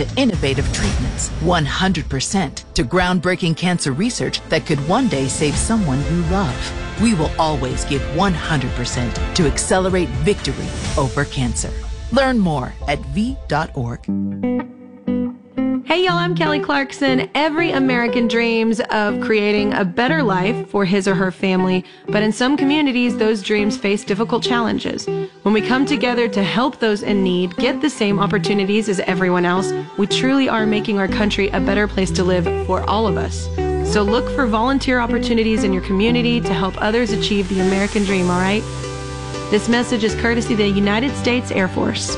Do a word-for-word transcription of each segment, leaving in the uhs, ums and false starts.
to innovative treatments, one hundred percent to groundbreaking cancer research that could one day save someone you love. We will always give one hundred percent to accelerate victory over cancer. Learn more at V dot org. Hey y'all, I'm Kelly Clarkson. Every American dreams of creating a better life for his or her family, but in some communities, those dreams face difficult challenges. When we come together to help those in need get the same opportunities as everyone else, we truly are making our country a better place to live for all of us. So look for volunteer opportunities in your community to help others achieve the American dream, all right? This message is courtesy of the United States Air Force.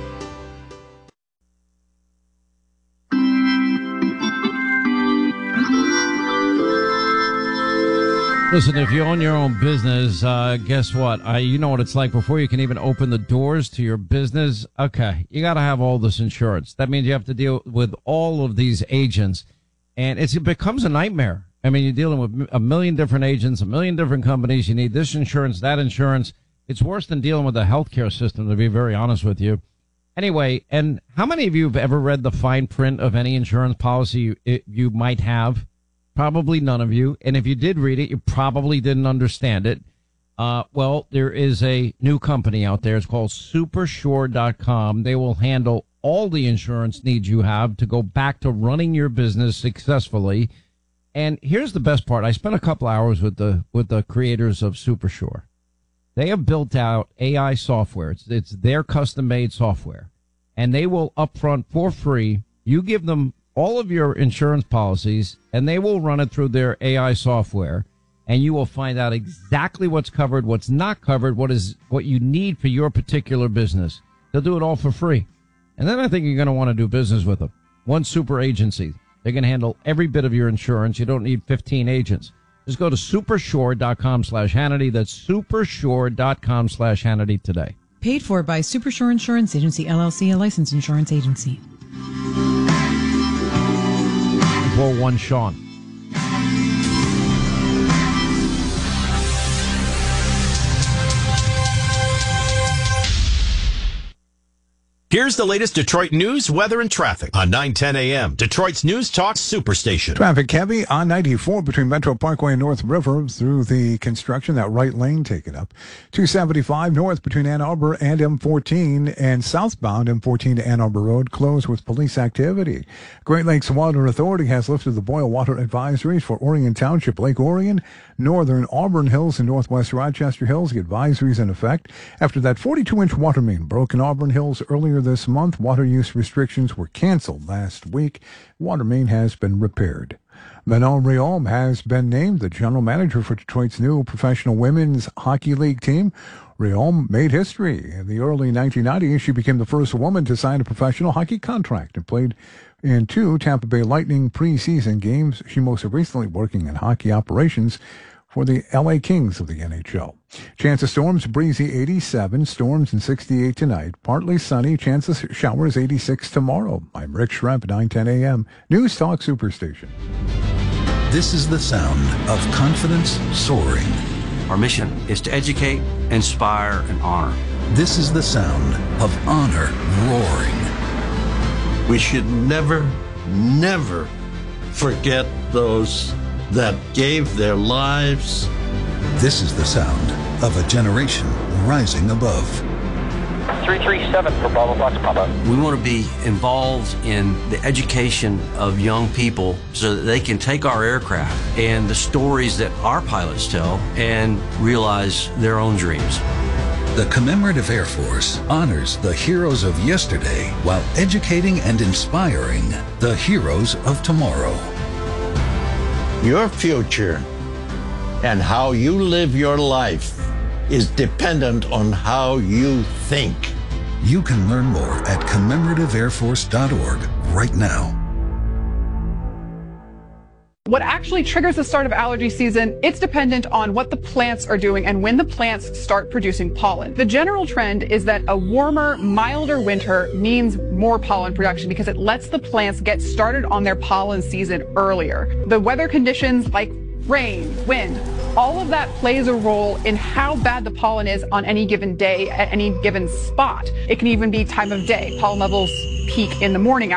Listen, if you own your own business, uh, guess what? I, you know what it's like before you can even open the doors to your business. Okay, you got to have all this insurance. That means you have to deal with all of these agents, and it's, it becomes a nightmare. I mean, you're dealing with a million different agents, a million different companies. You need this insurance, that insurance. It's worse than dealing with the healthcare system, to be very honest with you. Anyway, and how many of you have ever read the fine print of any insurance policy you, it, you might have? Probably none of you. And if you did read it, you probably didn't understand it. Uh, well, there is a new company out there. It's called Supersure dot com. They will handle all the insurance needs you have to go back to running your business successfully. And here's the best part. I spent a couple hours with the with the creators of Supersure. They have built out A I software. It's, it's their custom-made software. And they will upfront for free. You give them all of your insurance policies, and they will run it through their A I software, and you will find out exactly what's covered, what's not covered, what is what you need for your particular business. They'll do it all for free. And then I think you're going to want to do business with them. One super agency. They can handle every bit of your insurance. You don't need fifteen agents. Just go to Supersure dot com slash Hannity. That's Supersure dot com slash Hannity today. Paid for by Supersure Insurance Agency, L L C, a licensed insurance agency. four one Sean. Here's the latest Detroit news, weather, and traffic on nine ten a.m. Detroit's News Talk Superstation. Traffic heavy on ninety-four between Metro Parkway and North River through the construction, that right lane taken up. two seventy-five north between Ann Arbor and M fourteen, and southbound M fourteen to Ann Arbor Road closed with police activity. Great Lakes Water Authority has lifted the boil water advisories for Orion Township, Lake Orion, northern Auburn Hills, and northwest Rochester Hills. The advisories in effect after that forty-two inch water main broke in Auburn Hills earlier this month. Water use restrictions were canceled last week. Water main has been repaired. Manon Rhéaume has been named the general manager for Detroit's new professional women's hockey league team. Rhéaume made history. In the early nineteen nineties, she became the first woman to sign a professional hockey contract and played in two Tampa Bay Lightning preseason games. She most recently working in hockey operations for the L A Kings of the N H L. Chance of storms, breezy eighty-seven, storms and sixty-eight tonight. Partly sunny, chance of showers eighty-six tomorrow. I'm Rick Schremp, nine ten a.m. News Talk Superstation. This is the sound of confidence soaring. Our mission is to educate, inspire, and honor. This is the sound of honor roaring. We should never, never forget those that gave their lives. This is the sound of a generation rising above. three three seven for Bravo Box Papa. We want to be involved in the education of young people so that they can take our aircraft and the stories that our pilots tell and realize their own dreams. The Commemorative Air Force honors the heroes of yesterday while educating and inspiring the heroes of tomorrow. Your future and how you live your life is dependent on how you think. You can learn more at commemorative air force dot org right now. What actually triggers the start of allergy season, it's dependent on what the plants are doing and when the plants start producing pollen. The general trend is that a warmer, milder winter means more pollen production because it lets the plants get started on their pollen season earlier. The weather conditions like rain, wind, all of that plays a role in how bad the pollen is on any given day at any given spot. It can even be time of day. Pollen levels peak in the morning